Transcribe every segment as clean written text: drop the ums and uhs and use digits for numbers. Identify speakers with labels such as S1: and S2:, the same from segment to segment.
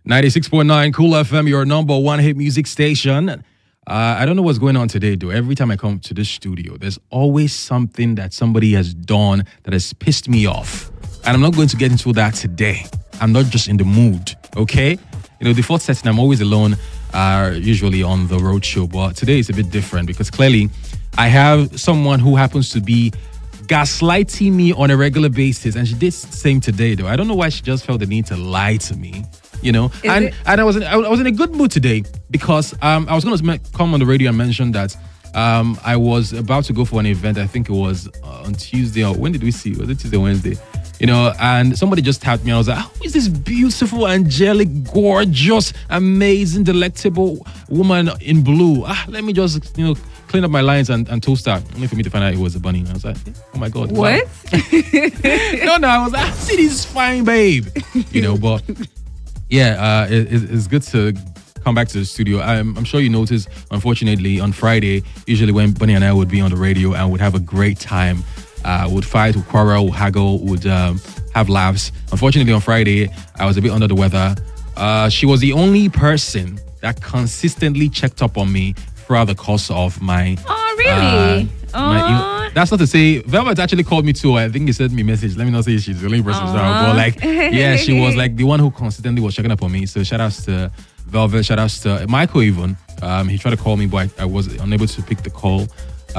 S1: 96.9 Cool FM, your number one hit music station. I don't know what's going on today, though. Every time I come to this studio, there's always something that somebody has done that has pissed me off. And I'm not going to get into that today. I'm not just in the mood, okay? You know, the fourth setting, I'm always alone, usually on the road show. But today is a bit different because clearly I have someone who happens to be gaslighting me on a regular basis. And she did the same today, though. I don't know why she just felt the need to lie to me. You know, and I was in a good mood today because I was going to come on the radio and mention that I was about to go for an event. I think it was on Tuesday, or when did we see? Was it Tuesday or Wednesday? You know, and somebody just tapped me. I was like, who is this beautiful, angelic, gorgeous, amazing, delectable woman in blue? Let me just, clean up my lines and toast her. Only for me to find out it was a bunny. And I was like, oh my God.
S2: What?
S1: Wow. No, I was like, see this fine babe. But yeah, it's good to come back to the studio. I'm sure you noticed, unfortunately, on Friday, usually when Bunny and I would be on the radio and would have a great time, would fight, would quarrel, would haggle, would have laughs. Unfortunately, on Friday, I was a bit under the weather. She was the only person that consistently checked up on me throughout the course of my...
S2: Oh, really?
S1: That's not to say, Velvet actually called me too. I think he sent me a message. Let me not say she's the only person. But yeah, she was like the one who consistently was checking up on me. So shout outs to Velvet, shout outs to Michael even. He tried to call me, but I was unable to pick the call.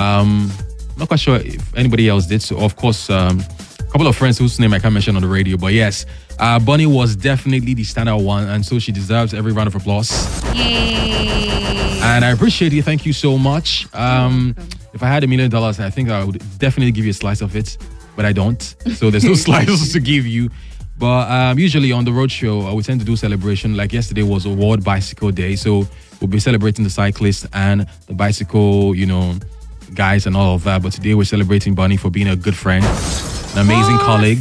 S1: Not quite sure if anybody else did. So of course, a couple of friends whose name I can't mention on the radio. But yes, Bunny was definitely the standout one. And so she deserves every round of applause.
S2: Yay.
S1: And I appreciate you. Thank you so much. If I had $1 million, I think I would definitely give you a slice of it, but I don't. So there's no slices to give you. But usually on the road show, we tend to do celebration. Like yesterday was World Bicycle Day. So we'll be celebrating the cyclists and the bicycle, guys and all of that. But today we're celebrating Bunny for being a good friend, an amazing colleague.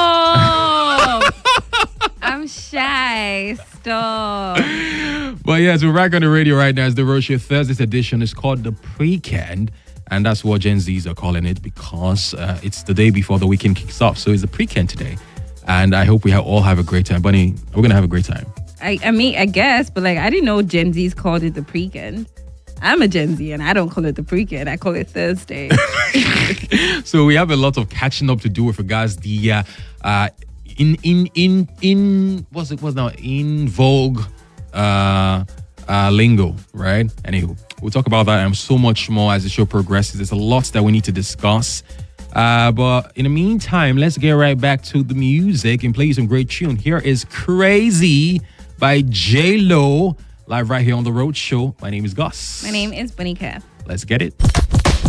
S2: Stop! I'm shy. Stop.
S1: But yes, we're back on the radio right now. It's the Road Show. Thursday's edition is called the Pre-Kend. And that's what Gen Zs are calling it because it's the day before the weekend kicks off. So it's the Pre-Kend today. And I hope we all have a great time. Bunny, we're going to have a great time.
S2: I mean, I guess, but I didn't know Gen Zs called it the Pre-Kend. I'm a Gen Z and I don't call it the Pre-Kend. I call it Thursday.
S1: So we have a lot of catching up to do with regards the in vogue lingo, right? Anywho, we'll talk about that and so much more as the show progresses. There's a lot that we need to discuss. But in the meantime, let's get right back to the music and play you some great tune. Here is Crazy by J-Lo, live right here on The Road Show. My name is Gus.
S2: My name is Bunny Cat.
S1: Let's get it.